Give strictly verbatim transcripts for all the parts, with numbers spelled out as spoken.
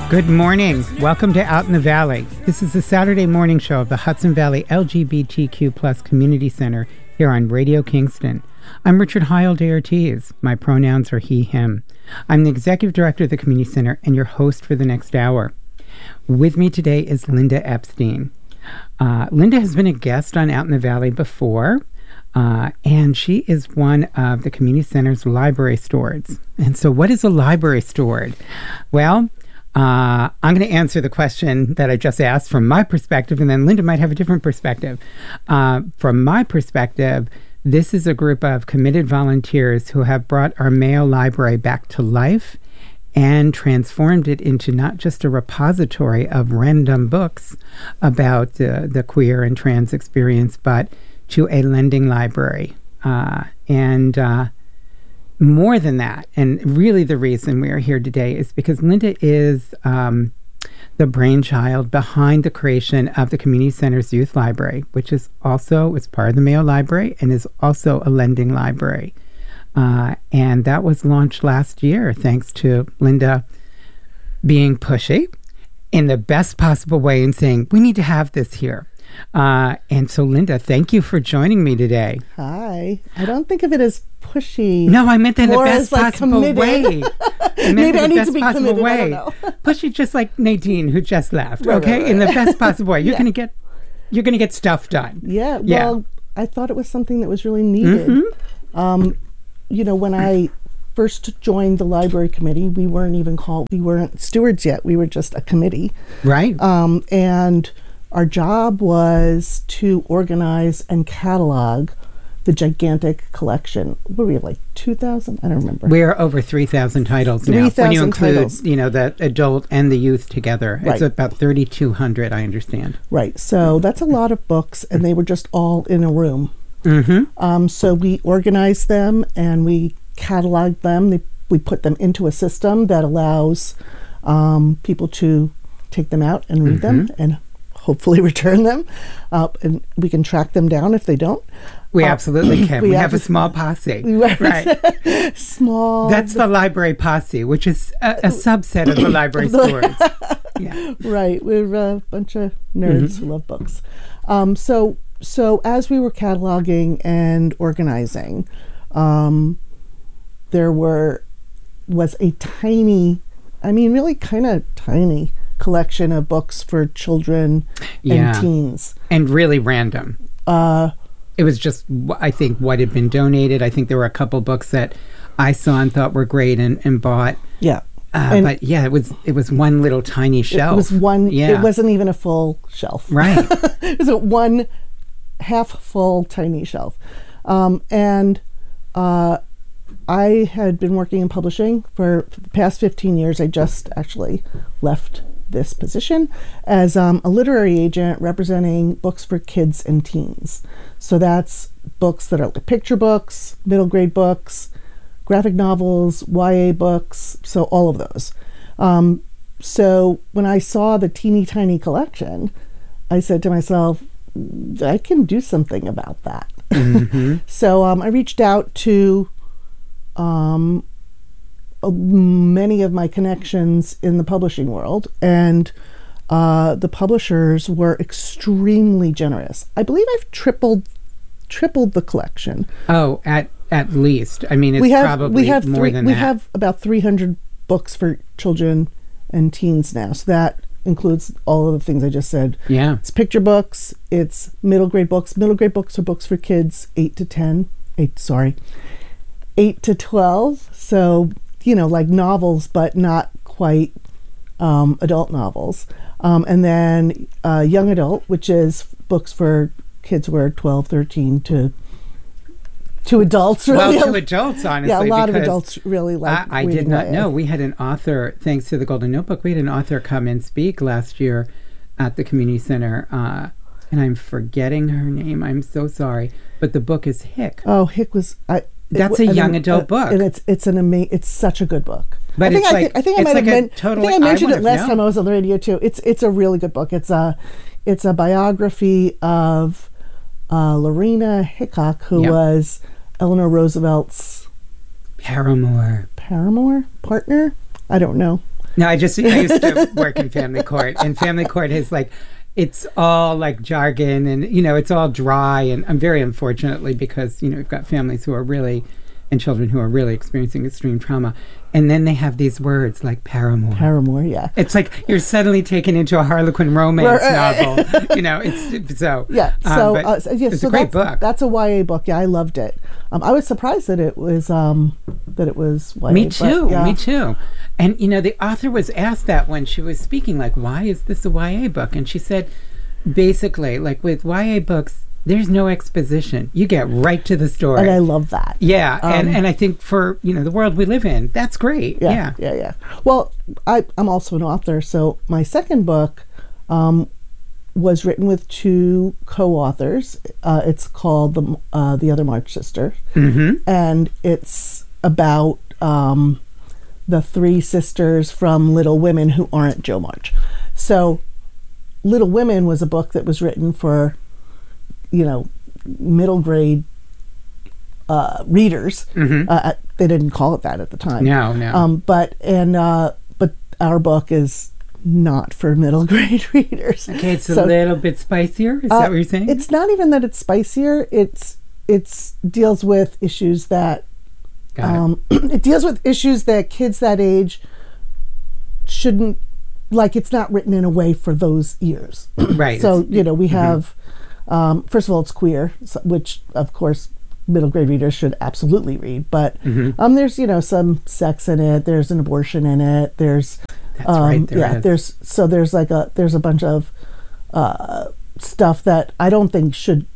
Good morning. Welcome to Out in the Valley. This is the Saturday morning show of the Hudson Valley L G B T Q plus Community Center here on Radio Kingston. I'm Richard Heil de Ortiz. My pronouns are he, him. I'm the Executive Director of the Community Center and your host for the next hour. With me today is Linda Epstein. Uh, Linda has been a guest on Out in the Valley before, uh, and she is one of the Community Center's library stewards. And so what is a library steward? Well, Uh, I'm going to answer the question that I just asked from my perspective, and then Linda might have a different perspective. Uh, from my perspective, this is a group of committed volunteers who have brought our Mayo Library back to life and transformed it into not just a repository of random books about uh, the queer and trans experience, but to a lending library. Uh, and uh, More than that, and really the reason we are here today is because Linda is um, the brainchild behind the creation of the Community Center's Youth Library, which is also is part of the Mayo Library and is also a lending library. Uh, and that was launched last year thanks to Linda being pushy in the best possible way and saying, we need to have this here. Uh, and so, Linda, thank you for joining me today. Hi. I don't think of it as pushy. No, I meant that in the More best as, like, possible committed. way. I Maybe I need best to be possible committed. way. I don't know. Pushy, just like Nadine, who just left. Right, okay, right, right. in the best possible way. You're Yeah. gonna get, you're gonna get stuff done. Yeah. Yeah. Well, I thought it was something that was really needed. Mm-hmm. Um, you know, when I first joined the library committee, we weren't even called. We weren't stewards yet. We were just a committee. Right. Um, and our job was to organize and catalog the gigantic collection. What were we, like two thousand? I don't remember. We're over three thousand titles now. three thousand when you include, titles. you know, the adult and the youth together. Right. It's about thirty-two hundred, I understand. Right. So that's a lot of books, and they were just all in a room. Mm-hmm. Um, so we organized them and we cataloged them. They, we put them into a system that allows um, people to take them out and read Mm-hmm. them and hopefully return them. Uh, and we can track them down if they don't. We Uh, absolutely can. we We, have a abs- small posse. Right. Right. Small. That's the library posse, which is a, a subset of the library stewards. Yeah. Right. We're a bunch of nerds Mm-hmm. who love books. Um, so, so as we were cataloging and organizing, um, there were was a tiny, I mean, really kind of tiny collection of books for children Yeah. and teens. And really random. Uh, It was just, wh- I think, what had been donated. I think there were a couple books that I saw and thought were great and, and bought. yeah. Uh, And but yeah, it was it was one little tiny shelf. It was one, Yeah. it wasn't even a full shelf. Right. It was a one half full tiny shelf. Um, and uh, I had been working in publishing for the past fifteen years. I just actually left this position as um, a literary agent representing books for kids and teens. So that's books that are like picture books, middle grade books, graphic novels, Y A books, so all of those. Um, so when I saw the teeny tiny collection, I said to myself, I can do something about that. Mm-hmm. So um, I reached out to um, uh, many of my connections in the publishing world, and uh, the publishers were extremely generous. I believe I've tripled tripled the collection. Oh, at at least. I mean, it's we have probably we have more three, than we that. have about three hundred books for children and teens now. So that includes all of the things I just said. Yeah. It's picture books, it's middle grade books. Middle grade books are books for kids eight to ten, eight, sorry, eight to twelve. So, you know, like novels, but not quite um, adult novels. Um, and then uh, young adult, which is books for kids who are twelve, thirteen to to adults. Really. Well, to adults, honestly. Yeah, a lot of because adults really like I, I did reading not Y A. know. We had an author, thanks to the Golden Notebook, we had an author come and speak last year at the community center. Uh, and I'm forgetting her name. I'm so sorry. But the book is Hick. Oh, Hick was... I, That's it, a I young mean, adult uh, book. And it's it's an ama- It's such a good book. But I think it's I, like- I think I it's might like have a men- totally- I think I I mentioned would it have last known. time I was on the radio too. It's it's a really good book. It's a it's a biography of uh, Lorena Hickok, who Yep. was Eleanor Roosevelt's Paramore. paramour partner. I don't know. No, I just I used to work in family court, and family court is like, it's all like jargon, and you know, it's all dry. And I'm very unfortunately because you know we've got families who are really, and children who are really experiencing extreme trauma, and then they have these words like paramour. Paramour, yeah. It's like you're suddenly taken into a Harlequin romance novel. You know, it's so yeah. So, um, uh, so yeah, it's so a great that's, book. That's a Y A book. Yeah, I loved it. Um, I was surprised that it was um, that it was Y A. Me too. But, yeah. Me too. And you know, the author was asked that when she was speaking, like, why is this a Y A book? And she said, basically, like with Y A books, there's no exposition. You get right to the story. And I love that. Yeah. Um, and, and I think for, you know, the world we live in, that's great. Yeah. Yeah. Yeah. Yeah. Well, I, I'm also an author. So my second book um, was written with two co-authors. Uh, it's called The, uh, the Other March Sister. Mm-hmm. And it's about um, the three sisters from Little Women who aren't Jo March. So Little Women was a book that was written for, you know, middle grade uh, readers. Mm-hmm. Uh, they didn't call it that at the time. No, no. Um, but and uh, but our book is not for middle grade readers. Okay, it's So, a little bit spicier. Is uh, that what you're saying? It's not even that it's spicier. It's it's deals with issues that Got it. um, it deals with issues that kids that age shouldn't, like, it's not written in a way for those ears. Right. So, It's- you know, we mhm. have, um, first of all, it's queer, so- which, of course, middle grade readers should absolutely read. But Mhm. um, there's, you know, some sex in it. There's an abortion in it. There's, That's um, right. There yeah, is. there's, so there's like a, there's a bunch of uh, stuff that I don't think should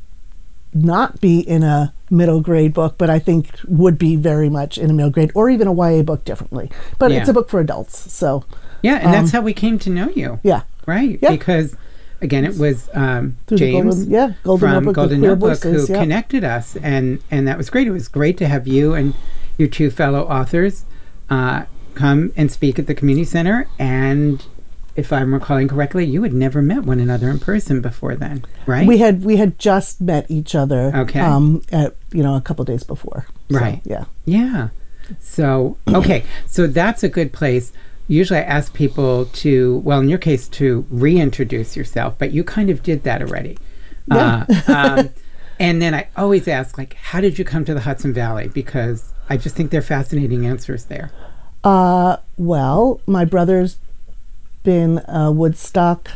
not be in a middle grade book, but I think would be very much in a middle grade or even a Y A book differently. But Yeah. it's a book for adults. So, Yeah, and that's um, how we came to know you. yeah. Right. Yeah. Because, again, it was um, Through the James Golden, yeah, Golden from Notebook, Golden the Queer Notebook Voices, who yeah. connected us, and, and that was great. It was great to have you and your two fellow authors uh, come and speak at the community center. And if I'm recalling correctly, you had never met one another in person before then, right? We had we had just met each other. Okay. Um, at you know a couple days before. So, Right. Yeah. Yeah. So, okay. So that's a good place. Usually I ask people to, well, in your case, to reintroduce yourself, but you kind of did that already. Yeah. Uh, um, and then I always ask, like, how did you come to the Hudson Valley? Because I just think they're fascinating answers there. Uh, well, my brother's been a Woodstock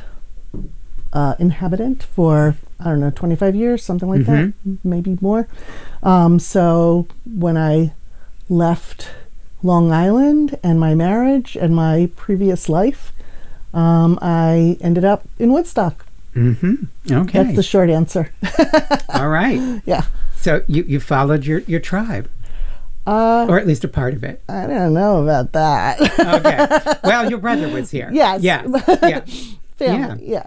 uh, inhabitant for, I don't know, twenty-five years, something like that, maybe more. Um, so when I left Long Island and my marriage and my previous life, um, I ended up in Woodstock. Mm-hmm. Okay. That's the short answer. All right. Yeah. So you, you followed your, your tribe, Uh, or at least a part of it. I don't know about that. Okay. Well, your brother was here. Yes. Yes. Yeah. Family, yeah.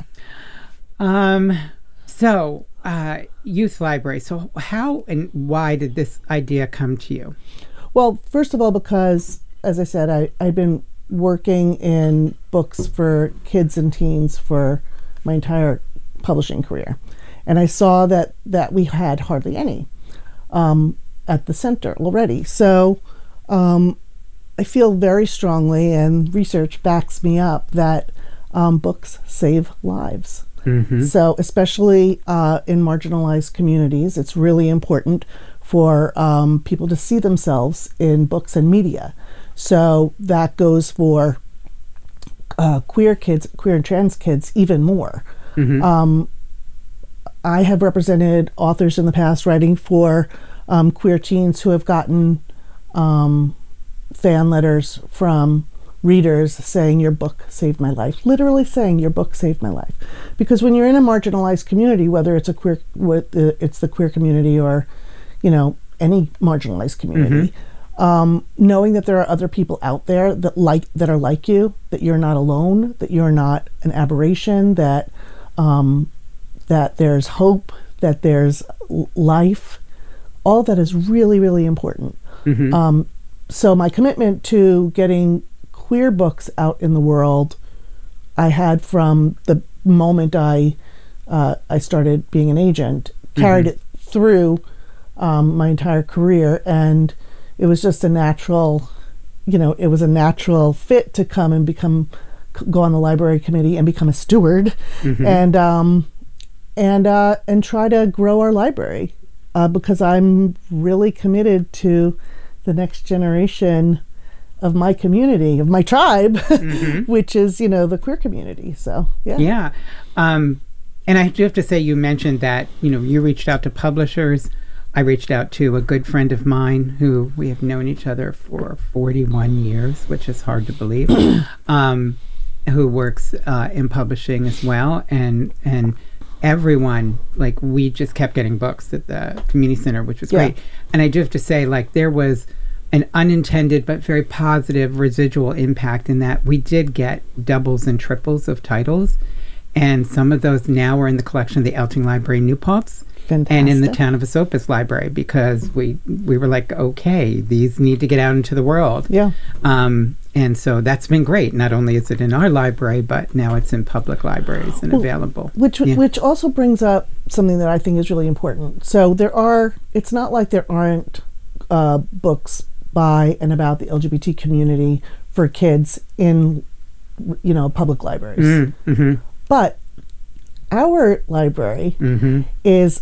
Um, so, uh, youth library. So how and why did this idea come to you? Well, first of all, because, as I said, I, I've been working in books for kids and teens for my entire publishing career. And I saw that, that we had hardly any um, at the center already. So um, I feel very strongly, and research backs me up, that um, books save lives. Mm-hmm. So especially uh, in marginalized communities, it's really important for um, people to see themselves in books and media. So that goes for uh, queer kids, queer and trans kids even more. Mm-hmm. Um, I have represented authors in the past writing for um, queer teens who have gotten um, fan letters from readers saying, your book saved my life, literally saying your book saved my life. Because when you're in a marginalized community, whether it's a queer, it's the queer community or, you know, any marginalized community, mm-hmm. um, knowing that there are other people out there that like that are like you, that you're not alone, that you're not an aberration, that um, that there's hope, that there's life, all that is really, really important. Mm-hmm. Um, so my commitment to getting queer books out in the world, I had from the moment I uh, I started being an agent, carried mm-hmm. it through um, my entire career, and it was just a natural you know, it was a natural fit to come and become, go on the library committee and become a steward, mm-hmm. and um, and uh, and try to grow our library, uh, because I'm really committed to the next generation of my community, of my tribe, mm-hmm. which is, you know, the queer community. So yeah, yeah. Um, and I do have to say, you mentioned that, you know, you reached out to publishers. I reached out to a good friend of mine who we have known each other for forty-one years, which is hard to believe, um, who works uh, in publishing as well. And and everyone, like, we just kept getting books at the community center, which was yeah. great. And I do have to say, like, there was an unintended but very positive residual impact in that we did get doubles and triples of titles. And some of those now are in the collection of the Elting Library New Paltz. Fantastic. And in the town of Esopus Library, because we we were like, okay, these need to get out into the world. Yeah. Um, and so that's been great. Not only is it in our library, but now it's in public libraries and well, available. Which yeah. which also brings up something that I think is really important. So there are, it's not like there aren't uh, books by and about the L G B T community for kids in, you know, public libraries. Mm, mm-hmm. But our library mm-hmm. is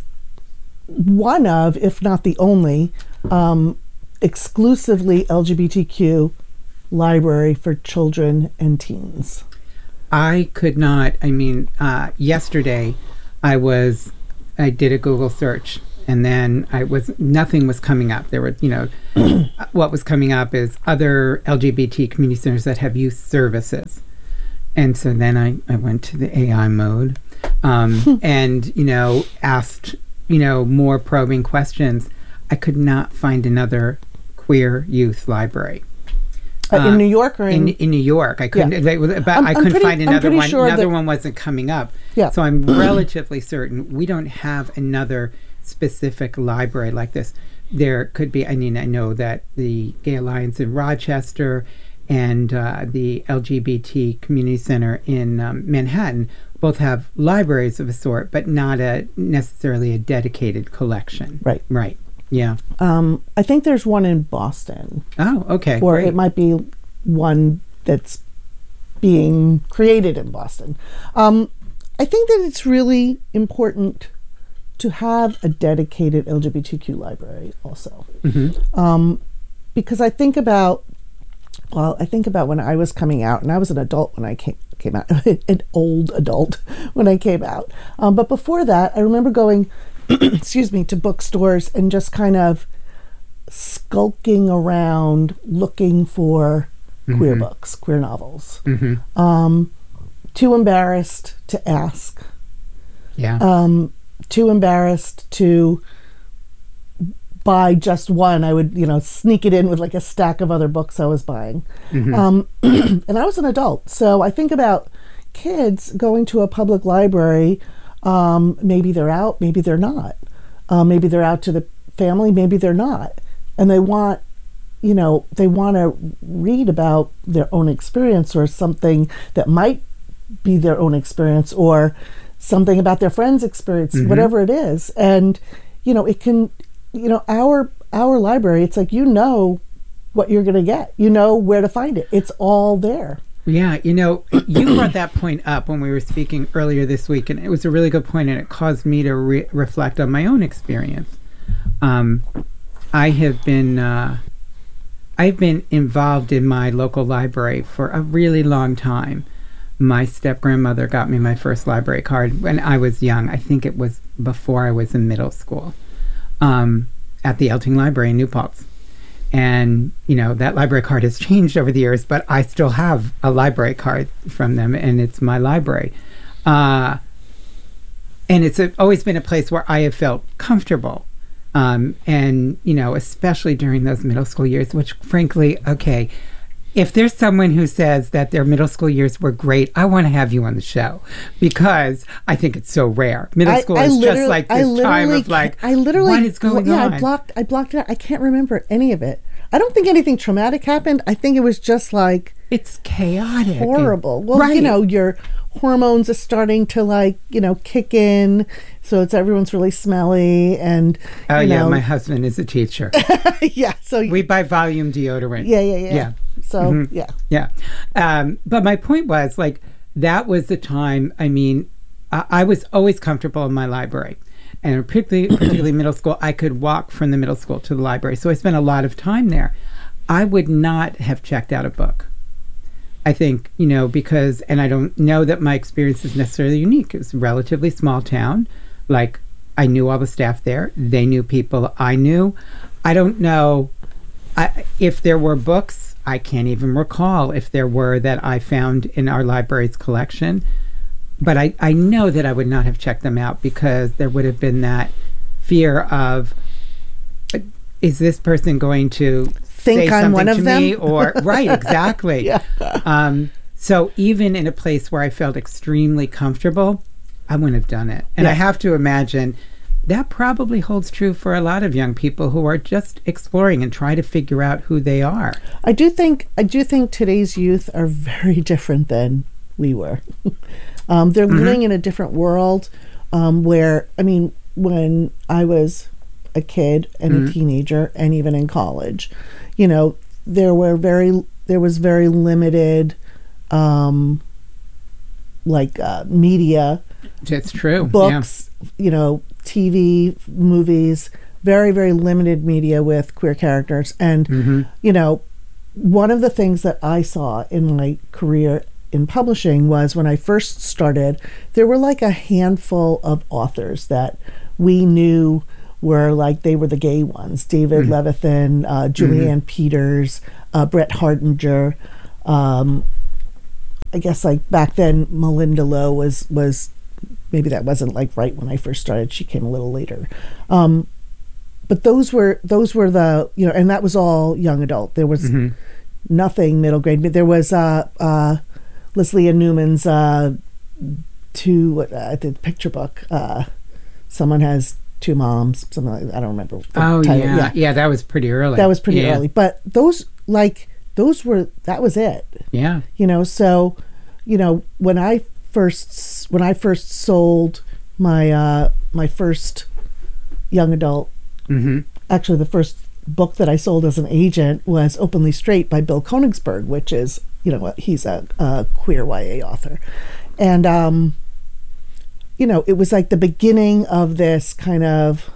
one of, if not the only, um, exclusively L G B T Q library for children and teens. I could not, I mean, uh, yesterday I was, I did a Google search, and then I was, nothing was coming up. There were, you know, what was coming up is other L G B T community centers that have youth services. And so then I, I went to the A I mode, um, and, you know, asked, you know, more probing questions. I could not find another queer youth library. Uh, uh, in New York or in... in... In New York. I couldn't, yeah. they, but I'm, I couldn't pretty, find another one. Sure another that, one wasn't coming up. Yeah. So I'm relatively certain we don't have another specific library like this. There could be, I mean, I know that the Gay Alliance in Rochester and uh, the L G B T Community Center in um, Manhattan both have libraries of a sort, but not a necessarily a dedicated collection. Right. Right. Yeah. Um, I think there's one in Boston. Oh, okay. Or great. It might be one that's being created in Boston. Um, I think that it's really important to have a dedicated L G B T Q library also. Mm-hmm. Um, because I think about, well, I think about when I was coming out, and I was an adult when I came came out, an old adult when I came out. Um, but before that, I remember going, excuse me, to bookstores and just kind of skulking around looking for mm-hmm. queer books, queer novels. Mm-hmm. Um, too embarrassed to ask. Yeah. Um, too embarrassed to buy just one. I would, you know, sneak it in with like a stack of other books I was buying. Mm-hmm. Um, and I was an adult. So I think about kids going to a public library. Um, maybe they're out, maybe they're not. Uh, maybe they're out to the family, maybe they're not. And they want, you know, they want to read about their own experience or something that might be their own experience or something about their friend's experience, mm-hmm. whatever it is. And, you know, it can, you know, our our library, it's like, you know what you're going to get. You know where to find it. It's all there. Yeah, you know, you brought that point up when we were speaking earlier this week, and it was a really good point, and it caused me to re- reflect on my own experience. Um, I have been uh, I've been involved in my local library for a really long time. My step-grandmother got me my first library card when I was young. I think it was before I was in middle school, um, at the Elting Library in New Paltz. And, you know, that library card has changed over the years, but I still have a library card from them, and it's my library. Uh, and it's a, always been a place where I have felt comfortable. Um, and, you know, especially during those middle school years, which frankly, okay, if there's someone who says that their middle school years were great, I want to have you on the show, because I think it's so rare. Middle school I, I is just like this time of like, I literally, what is going yeah, on? I blocked, I blocked it out. I can't remember any of it. I don't think anything traumatic happened. I think it was just like, It's chaotic. Horrible. Well, right. you know, your hormones are starting to like, you know, kick in. So it's everyone's really smelly and Oh you yeah, know, my husband is a teacher. yeah. So We buy volume deodorant. yeah, yeah, yeah. Yeah. So Mhm. yeah. Yeah. Um, but my point was like that was the time, I mean, I, I was always comfortable in my library. And particularly, particularly middle school, I could walk from the middle school to the library. So I spent a lot of time there. I would not have checked out a book. I think, you know, because, and I don't know that my experience is necessarily unique. It was a relatively small town. Like, I knew all the staff there. They knew people I knew. I don't know I, if there were books. I can't even recall if there were that I found in our library's collection. But I, I know that I would not have checked them out because there would have been that fear of, is this person going to Think say I'm something one of to them? me? Or, right, exactly. Yeah. Um, so even in a place where I felt extremely comfortable, I wouldn't have done it. And Yeah. I have to imagine that probably holds true for a lot of young people who are just exploring and try to figure out who they are. I do think I do think today's youth are very different than we were. um, they're Mm-hmm. living in a different world um, where, I mean, when I was a kid and Mm-hmm. a teenager and even in college, you know, there were very there was very limited um, like uh, media, It's true. books, you know, T V, movies, very, very limited media with queer characters. And, Mm-hmm. you know, one of the things that I saw in my career in publishing was when I first started, there were like a handful of authors that we knew were like, they were the gay ones. David Levithan, uh, Julianne Peters, uh, Brett Hardinger. Um, I guess like back then, Melinda Lowe was, was maybe that wasn't like right when I first started. She came a little later. Um, but those were, those were the, you know, and that was all young adult. There was Mm-hmm. nothing middle grade. But there was uh, uh, Leslie Newman's uh, two, uh, the picture book. Uh, Someone Has Two Moms, something like that. I don't remember the Oh, title. yeah. yeah. That was pretty early. That was pretty Yeah. early. But those, like, those were, that was it. Yeah. You know, so, you know, when I first, when I first sold my, uh, my first young adult, Mm-hmm. actually the first book that I sold as an agent was Openly Straight by Bill Koenigsberg, which is, you know, he's a, a queer Y A author. And, um, you know, it was like the beginning of this kind of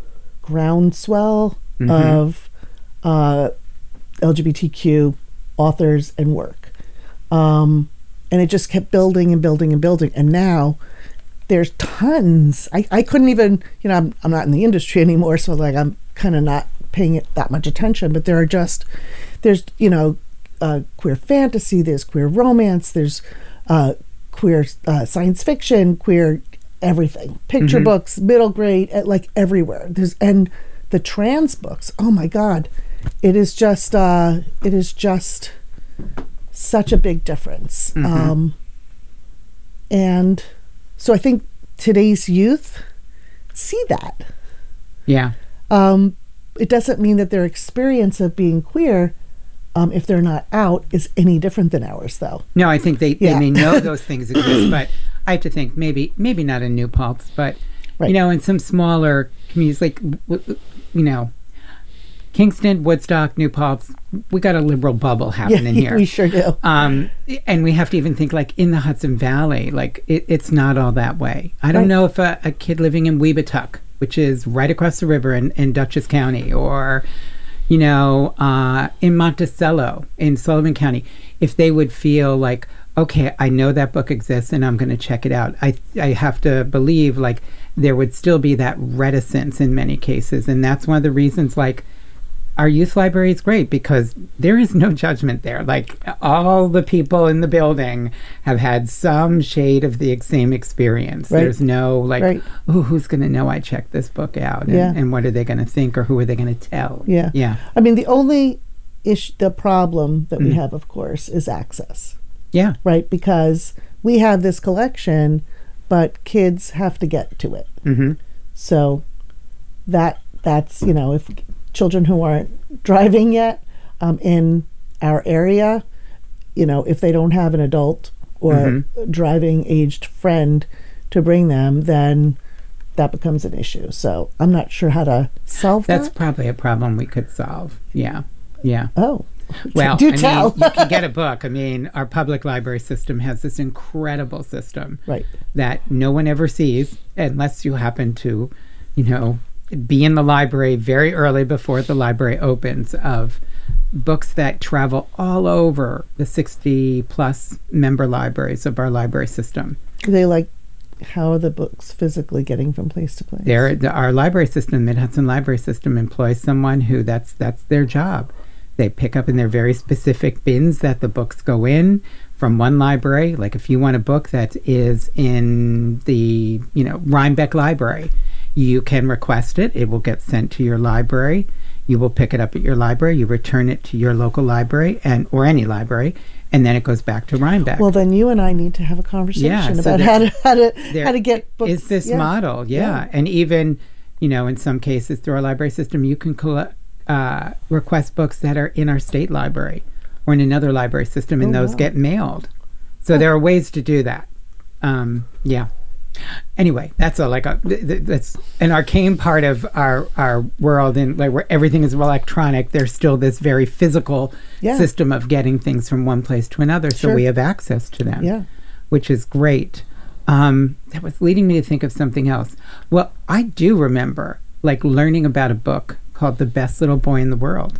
groundswell Mhm. of uh, L G B T Q authors and work. Um, and it just kept building and building and building. And now there's tons. I, I couldn't even, you know, I'm, I'm not in the industry anymore, so like I'm kind of not paying it that much attention. But there are just, there's, you know, uh, queer fantasy, there's queer romance, there's uh, queer uh, science fiction, queer everything, picture Mhm. books, middle grade, eh, like everywhere. There's and the trans books. Oh my God, it is just uh, it is just such a big difference. Mhm. Um, and so I think today's youth see that. Yeah. Um, it doesn't mean that their experience of being queer, um, if they're not out, is any different than ours, though. No, I think they, Yeah. they may know those things exist, but I have to think maybe maybe not in New Paltz, but Right. you know, in some smaller communities like w- w- you know, Kingston, Woodstock, New Paltz, we got a liberal bubble happening here. we sure do. Um, and we have to even think like in the Hudson Valley, like it, it's not all that way. I don't Right. know if a, a kid living in Weebatuck, which is right across the river in, in Dutchess County, or you know, uh, in Monticello in Sullivan County, if they would feel like, okay, I know that book exists and I'm going to check it out. I I have to believe like there would still be that reticence in many cases, and that's one of the reasons like our youth library is great because there is no judgment there. Like all the people in the building have had some shade of the same experience. Right. There's no like, Right. oh, who's going to know I checked this book out? And, Yeah. and what are they going to think or who are they going to tell? Yeah. Yeah. I mean, the only issue, the problem that we Mhm. have, of course, is access, Yeah. right? Because we have this collection, but kids have to get to it. Mm-hmm. So that that's, you know, if children who aren't driving yet um, in our area, you know, if they don't have an adult or Mm-hmm. driving aged friend to bring them, then that becomes an issue. So I'm not sure how to solve That's that. probably a problem we could solve. Yeah. Yeah. Oh, Well, do I tell. mean, you can get a book. I mean, our public library system has this incredible system Right. that no one ever sees unless you happen to, you know, be in the library very early before the library opens, of books that travel all over the sixty plus member libraries of our library system. They like, how are the books physically getting from place to place? There, the, our library system, Mid Hudson Library System, employs someone who that's that's their job. They pick up in their very specific bins that the books go in from one library. Like if you want a book that is in the, you know, Rhinebeck Library, you can request it. It will get sent to your library. You will pick it up at your library. You return it to your local library and or any library, and then it goes back to Rhinebeck. Well, then you and I need to have a conversation Yeah, so about there- how to how to there how to get books. is this yeah. model, yeah. Yeah. And even, you know, in some cases through our library system, you can collect, uh, request books that are in our state library or in another library system, and Oh, those wow. get mailed. So there are ways to do that. Um, yeah. Anyway, that's a like a th- th- that's an arcane part of our our world, and like where everything is electronic. There's still this very physical Yeah. system of getting things from one place to another, so Sure. we have access to them, Yeah. which is great. Um, that was leading me to think of something else. Well, I do remember like learning about a book called The Best Little Boy in the World.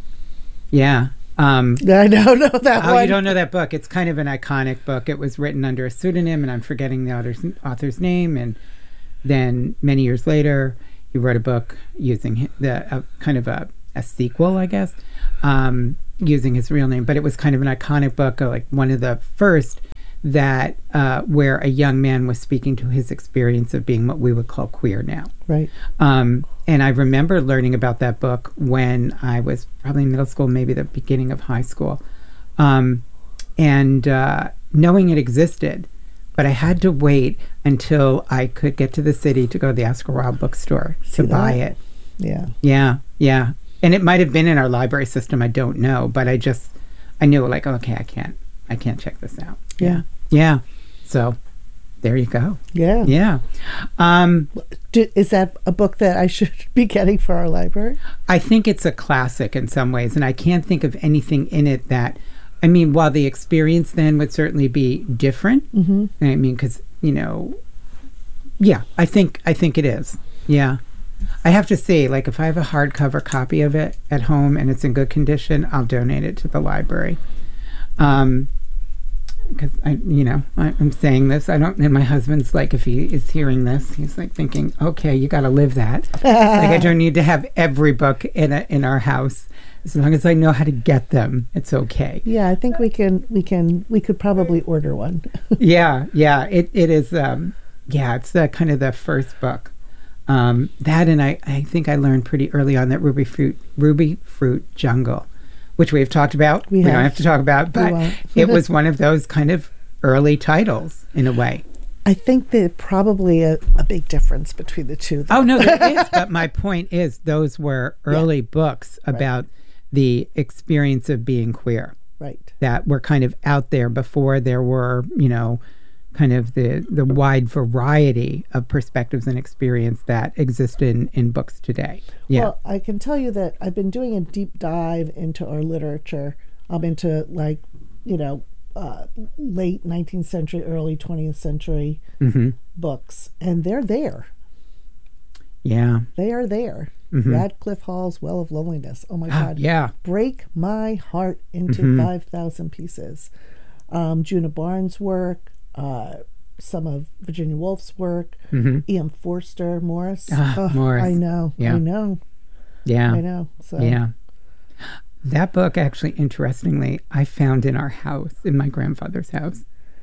Yeah. Um, I don't know that oh, one. you don't know that book? It's kind of an iconic book. It was written under a pseudonym, and I'm forgetting the author's, author's name. And then many years later, he wrote a book using hi- the uh, kind of a, a sequel, I guess, um, using his real name. But it was kind of an iconic book, uh, like one of the first that uh, where a young man was speaking to his experience of being what we would call queer now. Right. Um, and I remember learning about that book when I was probably in middle school, maybe the beginning of high school, um, and uh, knowing it existed. But I had to wait until I could get to the city to go to the Oscar Wilde bookstore See to buy that? it. Yeah. Yeah, yeah. And it might have been in our library system. I don't know. But I just, I knew like, okay, I can't, I can't check this out. Yeah. Yeah. So there you go. Yeah. Yeah. Um, Do, is that a book that I should be getting for our library? I think it's a classic in some ways, and I can't think of anything in it that, I mean, while the experience then would certainly be different, Mm-hmm. I mean, because, you know, yeah, I think, I think it is. Yeah. I have to say, like, if I have a hardcover copy of it at home and it's in good condition, I'll donate it to the library. Um, because I, you know, I, I'm saying this. I don't. And my husband's like, if he is hearing this, he's like thinking, okay, you got to live that. Like, I don't need to have every book in a, in our house. As long as I know how to get them, it's okay. Yeah, I think we can. We can. We could probably order one. Yeah, yeah. It it is. Um, yeah, it's the kind of the first book. Um, that and I, I think I learned pretty early on that Ruby Fruit, Ruby Fruit Jungle, which we've talked about. We We, have. don't have to talk about, but won't. it was one of those kind of early titles in a way. I think there's probably a, a big difference between the two. though. Oh no, there is. But my point is, those were early books about the experience of being queer Right. that were kind of out there before there were, you know, kind of the the wide variety of perspectives and experience that exist in, in books today. Yeah. Well, I can tell you that I've been doing a deep dive into our literature. I'm into like, you know, uh, late nineteenth century, early twentieth century hmm books, and they're there. Yeah. They are there. Mhm. Radcliffe Hall's Well of Loneliness. Oh my Ah, God. yeah. Break my heart into Mhm. five thousand pieces. Um, Juna Barnes' work, uh, some of Virginia Woolf's work, hmm E M Forster, Morris. Ah, Oh, Morris. I know. Yeah. I know. Yeah. I know. So Yeah. That book, actually, interestingly, I found in our house, in my grandfather's house.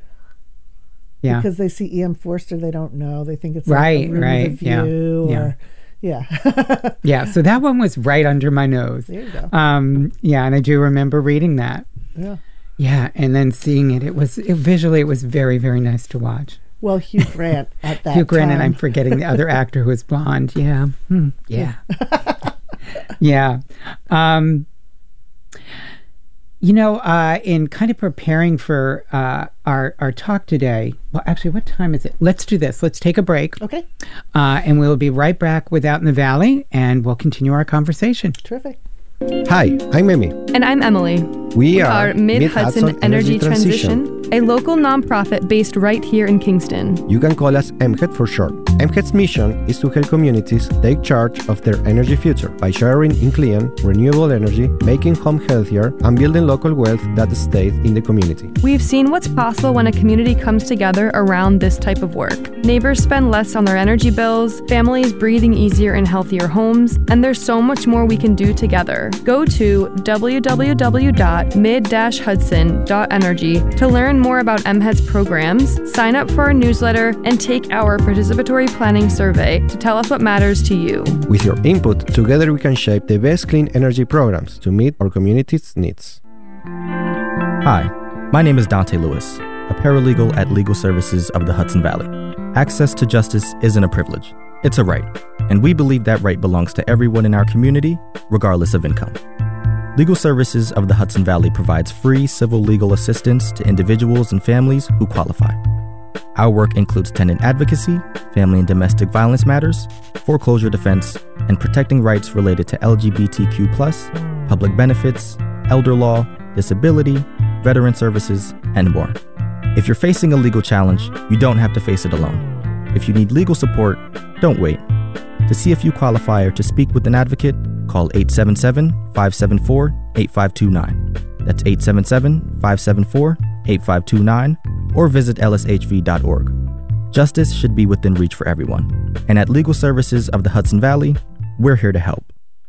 Yeah. because they see E M Forster, they don't know. They think it's Right, like a room right, with a yeah, view yeah. or yeah. Yeah. So that one was right under my nose. There you go. Um, yeah. And I do remember reading that. Yeah. Yeah. And then seeing it, it was it, visually, it was very, very nice to watch. Well, Hugh Grant at that Hugh Grant, and I'm time. forgetting the other actor who was blonde. Yeah. Hmm. Yeah. Yeah. Um, You know, uh, in kind of preparing for uh, our our talk today, well, actually, what time is it? Let's do this. Let's take a break. Okay. Uh, and we'll be right back with Out in the Valley, and we'll continue our conversation. Terrific. Hi, I'm Emmy. And I'm Emily. We, we are, are Mid-Hudson, Mid-Hudson Energy, Energy Transition, Transition, a local nonprofit based right here in Kingston. You can call us M H E T for short. M H E T's mission is to help communities take charge of their energy future by sharing in clean, renewable energy, making home healthier, and building local wealth that stays in the community. We've seen what's possible when a community comes together around this type of work. Neighbors spend less on their energy bills, families breathing easier in healthier homes, and there's so much more we can do together. Go to w w w dot mid dash hudson dot energy to learn more about M H E T's programs, sign up for our newsletter, and take our participatory planning survey to tell us what matters to you. With your input, together we can shape the best clean energy programs to meet our community's needs. Hi, my name is Dante Lewis, a paralegal at Legal Services of the Hudson Valley. Access to justice isn't a privilege, it's a right, and we believe that right belongs to everyone in our community, regardless of income. Legal Services of the Hudson Valley provides free civil legal assistance to individuals and families who qualify. Our work includes tenant advocacy, family and domestic violence matters, foreclosure defense, and protecting rights related to L G B T Q plus, public benefits, elder law, disability, veteran services, and more. If you're facing a legal challenge, you don't have to face it alone. If you need legal support, don't wait. To see if you qualify or to speak with an advocate, call eight seven seven, five seven four, eight five two nine. That's eight seven seven, five seven four, eight five two nine, or visit l s h v dot org. Justice should be within reach for everyone. And at Legal Services of the Hudson Valley, we're here to help.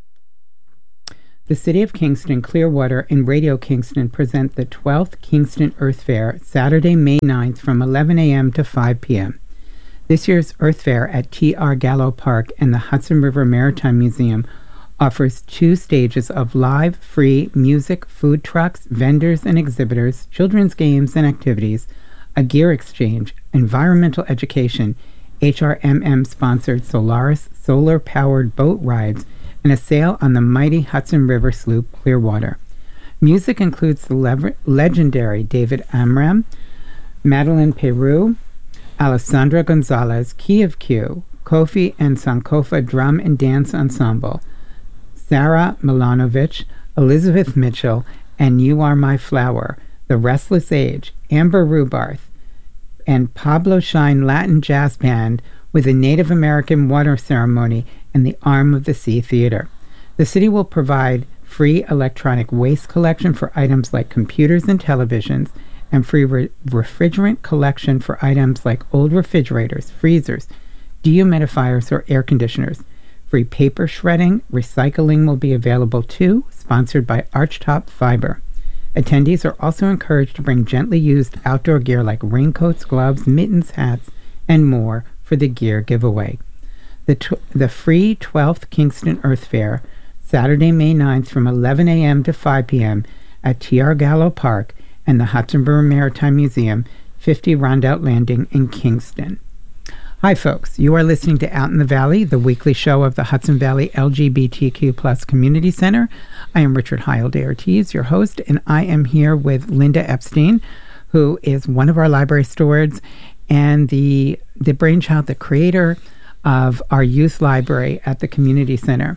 The City of Kingston, Clearwater, and Radio Kingston present the twelfth Kingston Earth Fair, Saturday, May ninth from eleven a.m. to five p.m. This year's Earth Fair at T R Gallo Park and the Hudson River Maritime Museum offers two stages of live, free music, food trucks, vendors and exhibitors, children's games and activities, a gear exchange, environmental education, H R M M-sponsored Solaris solar-powered boat rides, and a sail on the mighty Hudson River sloop Clearwater. Music includes the le- legendary David Amram, Madeline Peru, Alessandra Gonzalez, Key of Q, Kofi and Sankofa Drum and Dance Ensemble, Sarah Milanovic, Elizabeth Mitchell, and You Are My Flower, The Restless Age, Amber Rubarth, and Pablo Shine Latin Jazz Band with a Native American water ceremony and the Arm of the Sea Theater. The city will provide free electronic waste collection for items like computers and televisions, and free re- refrigerant collection for items like old refrigerators, freezers, dehumidifiers, or air conditioners. Free paper shredding, recycling will be available too, sponsored by Archtop Fiber. Attendees are also encouraged to bring gently used outdoor gear like raincoats, gloves, mittens, hats, and more for the gear giveaway. The, tw- the free twelfth Kingston Earth Fair, Saturday, May ninth from eleven a.m. to five p.m. at T R Gallo Park and the Hudson River Maritime Museum, fifty Rondout Landing in Kingston. Hi, folks. You are listening to Out in the Valley, the weekly show of the Hudson Valley L G B T Q plus Community Center. I am Richard Heil-Ortiz, your host, and I am here with Linda Epstein, who is one of our library stewards and the the brainchild, the creator of our youth library at the Community Center.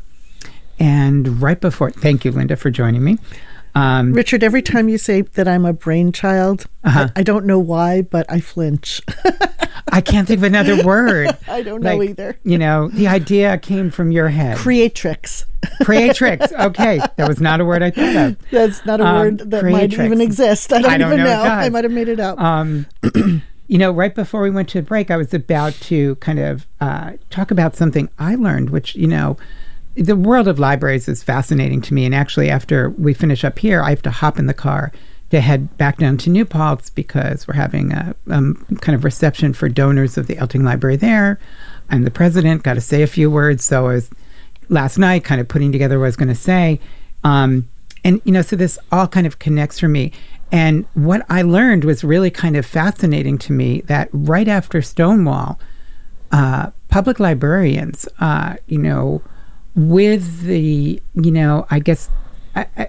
And right before, thank you, Linda, for joining me. Um, Richard, every time you say that I'm a brainchild, uh-huh. I, I don't know why, but I flinch. I can't think of another word. I don't know like, either. You know, the idea came from your head. Creatrix. Creatrix. Okay. That was not a word I thought of. That's not a um, word that creatrix. might even exist. I don't, I don't even know. know. I might have made it up. Um, you know, right before we went to break, I was about to kind of uh, talk about something I learned, which, you know, the world of libraries is fascinating to me. And actually, after we finish up here, I have to hop in the car to head back down to New Paltz because we're having a um, kind of reception for donors of the Elting Library there. I'm the president, got to say a few words. So I was last night kind of putting together what I was going to say. Um, and, you know, so this all kind of connects for me. And what I learned was really kind of fascinating to me, that right after Stonewall, uh, public librarians, uh, you know, with the, you know, I guess I, I,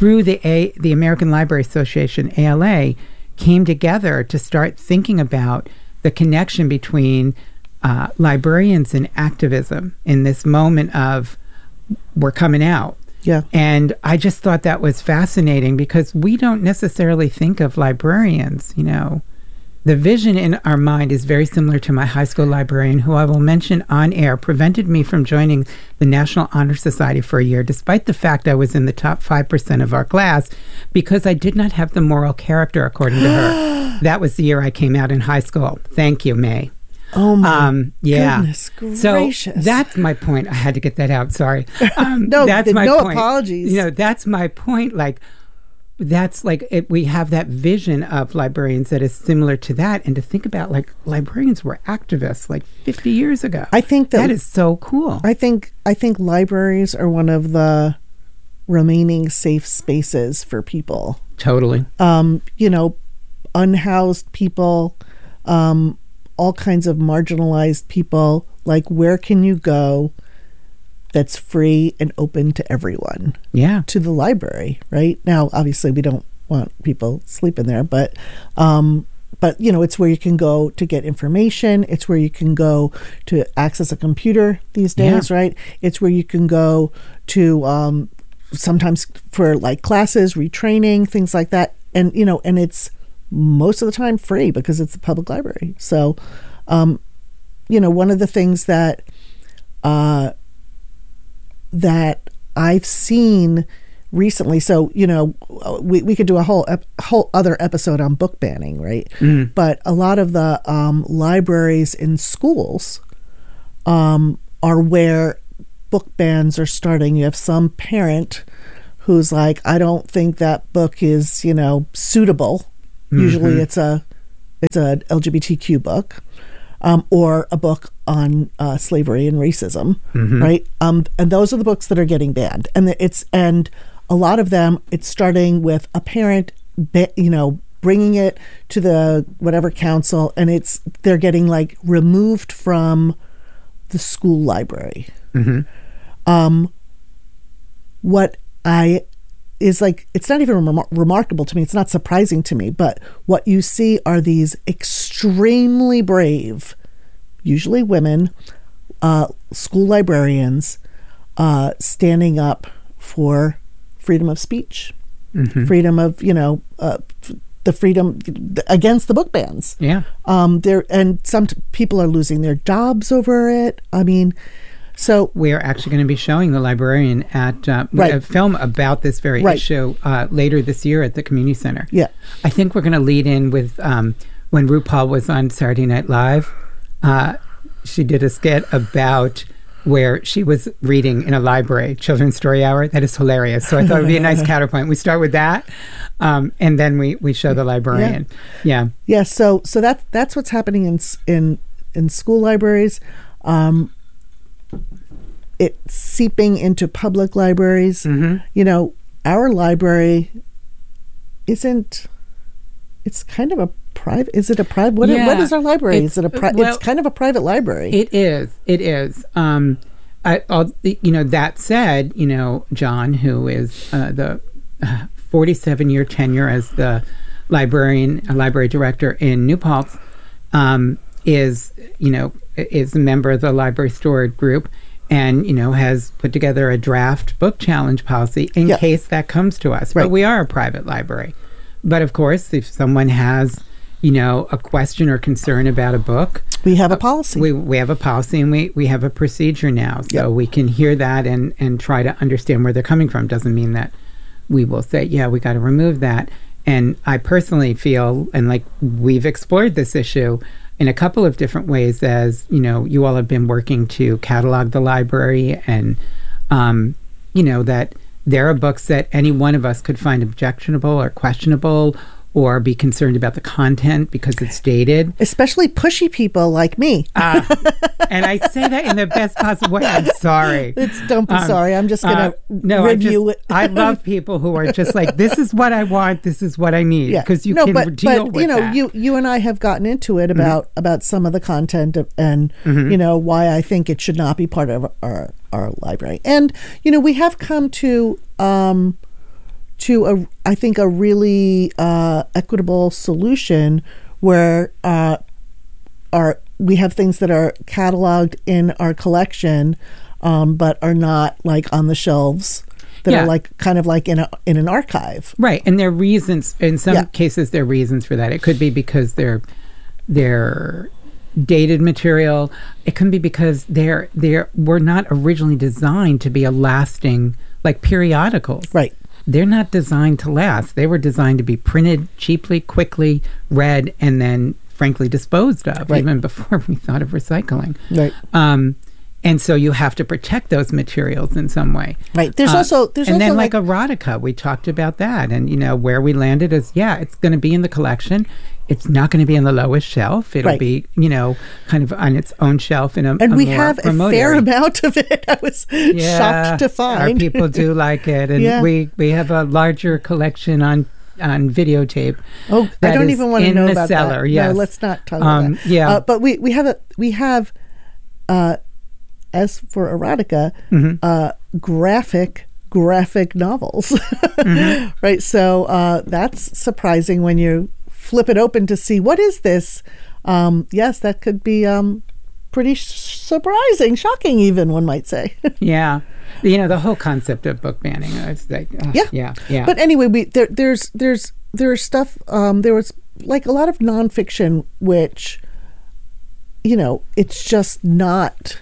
through the A, the American Library Association, A L A, came together to start thinking about the connection between uh, librarians and activism in this moment of we're coming out. Yeah. And I just thought that was fascinating because we don't necessarily think of librarians, you know. The vision in our mind is very similar to my high school librarian, who I will mention on air, prevented me from joining the National Honor Society for a year, despite the fact I was in the top five percent of our class, because I did not have the moral character, according to her. That was the year I came out in high school. Thank you, May. Oh, my um, yeah. goodness gracious. So that's my point. I had to get that out. Sorry. Um, no, that's my no point. apologies. You know, that's my point. Like, that's like, it, we have that vision of librarians that is similar to that. And to think about, like, librarians were activists like fifty years ago. I think that, that is so cool. I think, I think libraries are one of the remaining safe spaces for people. Totally. Um, you know, unhoused people, um, all kinds of marginalized people. Like, where can you go that's free and open to everyone? Yeah. To the library, right? Now, obviously, we don't want people sleeping there, but, um, but you know, it's where you can go to get information. It's where you can go to access a computer these days, yeah. right? It's where you can go to um, sometimes for like classes, retraining, things like that. And, you know, and it's most of the time free because it's the public library. So, um, you know, one of the things that, uh, that I've seen recently, so, you know, we, we could do a whole, ep- whole other episode on book banning, right? Mm. But a lot of the, um, libraries in schools, um, are where book bans are starting. You have some parent who's like, I don't think that book is, you know, suitable. Usually mm-hmm. it's a it's a L G B T Q book, um, or a book on uh, slavery and racism, mm-hmm. right? Um, and those are the books that are getting banned. And it's and a lot of them, it's starting with a parent, you know, bringing it to the whatever council, and it's they're getting like removed from the school library. Mm-hmm. Um, what I is like, it's not even remar- remarkable to me. It's not surprising to me, but what you see are these extremely brave, usually women, uh, school librarians, uh, standing up for freedom of speech, mm-hmm. freedom of, you know, uh, the freedom against the book bans. Yeah. Um, there, and some t- people are losing their jobs over it. I mean, So we're actually going to be showing The Librarian at uh, right. a film about this very right. issue uh, later this year at the Community Center. Yeah, I think we're going to lead in with um, when RuPaul was on Saturday Night Live. Uh, she did a skit about where she was reading in a library, Children's Story Hour. That is hilarious. So I thought it would be a nice counterpoint. We start with that, um, and then we, we show The Librarian. Yeah, yeah. yeah so so that that's what's happening in in in school libraries. Um, It's seeping into public libraries. Mm-hmm. You know, our library isn't, it's kind of a private, is it a private, what, yeah, what is our library? Is it a pri- well, it's kind of a private library. It is, it is. Um, I, I'll, you know, that said, you know, John, who is uh, the uh, forty-seven year tenure as the librarian, uh, library director in New Paltz, um, is, you know, is a member of the Library Steward Group. And, you know, has put together a draft book challenge policy in yeah. case that comes to us. Right. But we are a private library. But, of course, if someone has, you know, a question or concern about a book. We have a policy. Uh, we we have a policy and we, we have a procedure now. So yep. we can hear that and, and try to understand where they're coming from. Doesn't mean that we will say, yeah, we got to remove that. And I personally feel, and like we've explored this issue in a couple of different ways, as you know, you all have been working to catalog the library, and um, you know that there are books that any one of us could find objectionable or questionable, or be concerned about the content because it's dated. Especially pushy people like me. Uh, and I say that in the best possible way. I'm sorry. It's, don't be um, sorry. I'm just going to uh, no, review I just, it. I love people who are just like, this is what I want. This is what I need. Because yeah. you no, can but, deal but, with you know, that. You, you and I have gotten into it about, mm-hmm. about some of the content of, and, mm-hmm. you know, why I think it should not be part of our, our library. And, you know, we have come to... Um, to a, I think, a really uh, equitable solution where uh, our we have things that are cataloged in our collection, um, but are not like on the shelves. That Yeah. are like kind of like in a in an archive. Right, and there are reasons. In some Yeah. cases, there are reasons for that. It could be because they're they're dated material. It can be because they're they're were not originally designed to be a lasting, like periodicals. Right. They're not designed to last. They were designed to be printed cheaply, quickly, read, and then, frankly, disposed of. Right. Even before we thought of recycling. Right. Um, and so you have to protect those materials in some way. Right. There's Uh, also there's and also then like, like, erotica, we talked about that, and you know where we landed is yeah, it's going to be in the collection. It's not going to be on the lowest shelf. It'll Right. be you know kind of on its own shelf in a and a we more have a remote fair area. amount of it. I was Yeah, shocked to our find. people do like it, and Yeah. we we have a larger collection on on videotape. Oh, I that don't is even want to in know the about cellar. that. Yes. No, let's not talk about Um, that. yeah. Uh, but we we have a we have, uh, as for erotica, Mm-hmm. uh, graphic graphic novels, Mm-hmm. right? So uh, that's surprising when you flip it open to see what is this. Um, yes, that could be um, pretty sh- surprising, shocking, even one might say. Yeah, you know the whole concept of book banning. It's like uh, Yeah. yeah, yeah. But anyway, we there, there's there's there's stuff. Um, there was like a lot of nonfiction, which, you know, it's just not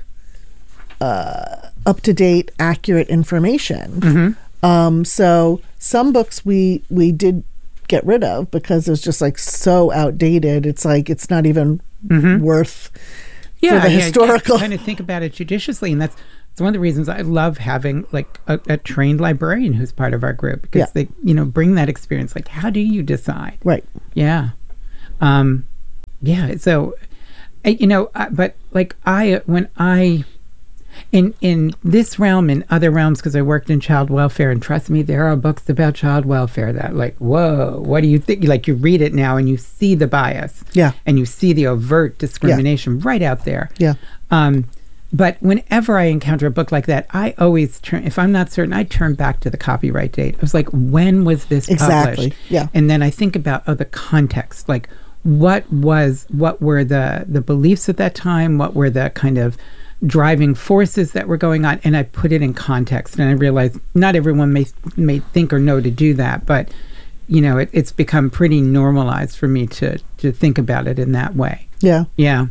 uh, up to date, accurate information. Mm-hmm. Um, so some books we we did get rid of because it was just like so outdated. It's like it's not even worth yeah, for the yeah, historical. Yeah, kind of think about it judiciously, and that's it's one of the reasons I love having like a, a trained librarian who's part of our group because Yeah. they you know bring that experience. Like, how do you decide? Right. Yeah, um, yeah. So, I- you know, I, but like I when I. In in this realm and other realms, because I worked in child welfare, and trust me, there are books about child welfare that, like, whoa, what do you think? Like, you read it now and you see the bias, Yeah. and you see the overt discrimination right out there. Yeah. Um, but whenever I encounter a book like that, I always turn. If I'm not certain, I turn back to the copyright date. I was like, when was this Exactly. published? Yeah. And then I think about oh, the context, like what was, what were the the beliefs at that time? What were the kind of driving forces that were going on, and I put it in context, and I realized not everyone may may think or know to do that, but you know it, it's become pretty normalized for me to to think about it in that way. Yeah. Yeah.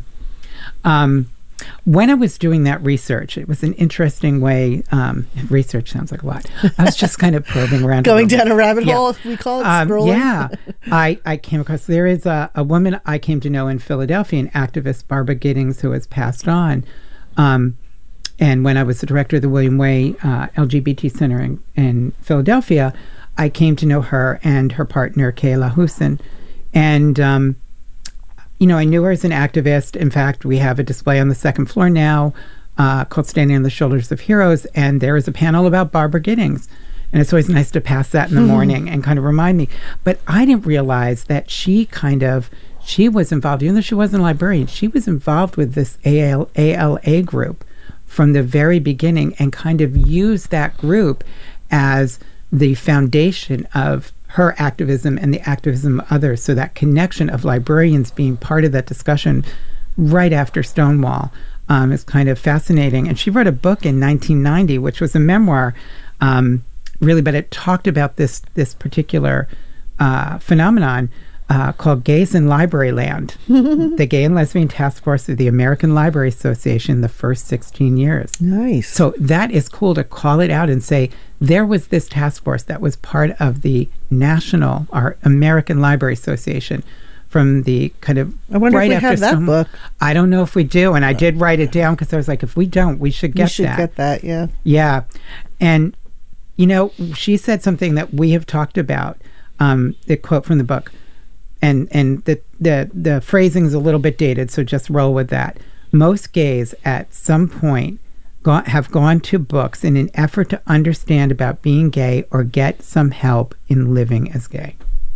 Um, when I was doing that research, it was an interesting way. Um, research sounds like a lot. I was just kind of probing around, Going little down bit. a rabbit Yeah. hole, if we call it, Um, scrolling. yeah, I, I came across, there is a, a woman I came to know in Philadelphia, an activist, Barbara Giddings, who has passed on. Um, and when I was the director of the William Way uh, L G B T Center in, in Philadelphia, I came to know her and her partner, Kayla Hussein. And, um, you know, I knew her as an activist. In fact, we have a display on the second floor now uh, called Standing on the Shoulders of Heroes. And there is a panel about Barbara Giddings. And it's always nice to pass that in the morning and kind of remind me. But I didn't realize that she kind of, she was involved, even though she wasn't a librarian, she was involved with this A L, A L A group from the very beginning and kind of used that group as the foundation of her activism and the activism of others. So that connection of librarians being part of that discussion right after Stonewall um, is kind of fascinating. And she wrote a book in nineteen ninety, which was a memoir, um, really, but it talked about this, this particular uh, phenomenon Uh, called Gays in Library Land, the Gay and Lesbian Task Force of the American Library Association, the first sixteen years. Nice. So that is cool to call it out and say, there was this task force that was part of the National, our American Library Association from the kind of I wonder right if we after have that Stone- book. I don't know if we do. And I did write it down because I was like, if we don't, we should get You should that. get that, yeah. Yeah. And, you know, she said something that we have talked about, um, the quote from the book. And and the, the the phrasing is a little bit dated, so just roll with that. Most gays at some point go, have gone to books in an effort to understand about being gay or get some help in living as gay.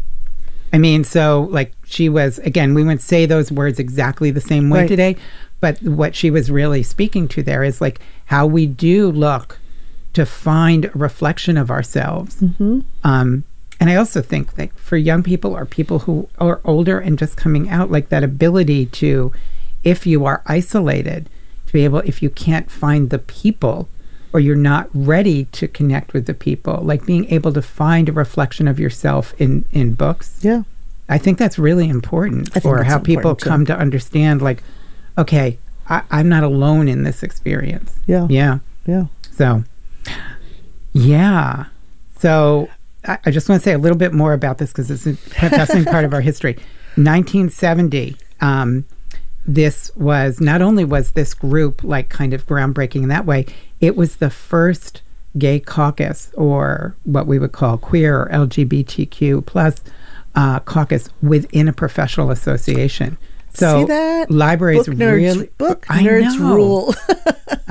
I mean, so like she was, again, we wouldn't say those words exactly the same way Right. today, but what she was really speaking to there is like how we do look to find a reflection of ourselves. Mm-hmm. Um, and I also think that for young people or people who are older and just coming out, like that ability to, if you are isolated, to be able, if you can't find the people or you're not ready to connect with the people, like being able to find a reflection of yourself in, in books. Yeah. I think that's really important I think for that's how people important, too. come to understand, like, okay, I, I'm not alone in this experience. Yeah. Yeah. Yeah. So, yeah. So I, I just want to say a little bit more about this because it's a fascinating part of our history. nineteen seventy, um, this was, not only was this group like kind of groundbreaking in that way, it was the first gay caucus, or what we would call queer or L G B T Q plus uh, caucus within a professional association. So See that? libraries Book nerds, really book I nerds know. rule.